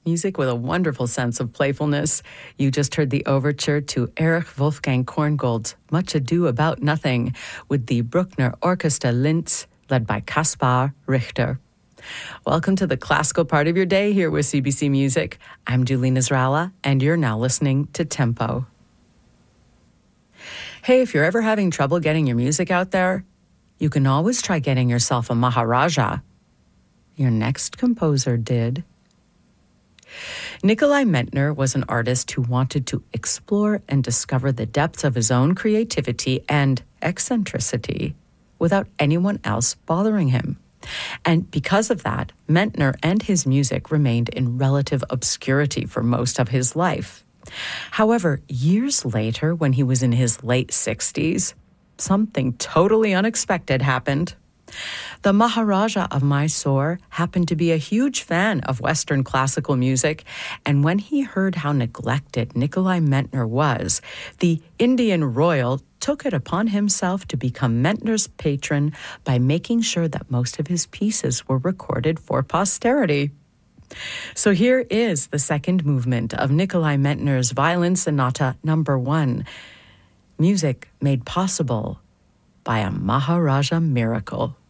music with a wonderful sense of playfulness. You just heard the overture to Erich Wolfgang Korngold's Much Ado About Nothing with the Bruckner Orchestra Linz, led by Kaspar Richter. Welcome to the classical part of your day here with CBC Music. I'm Julie Nasrallah, and you're now listening to Tempo. Hey, if you're ever having trouble getting your music out there, you can always try getting yourself a Maharaja. Your next composer did. Nikolai Mentner was an artist who wanted to explore and discover the depths of his own creativity and eccentricity without anyone else bothering him. And because of that, Mentner and his music remained in relative obscurity for most of his life. However, years later, when he was in his late 60s, something totally unexpected happened. The Maharaja of Mysore happened to be a huge fan of Western classical music, and when he heard how neglected Nikolai Mentner was, the Indian royal took it upon himself to become Mentner's patron by making sure that most of his pieces were recorded for posterity. So here is the second movement of Nikolai Mentner's Violin Sonata No. 1, music made possible by a Maharaja miracle.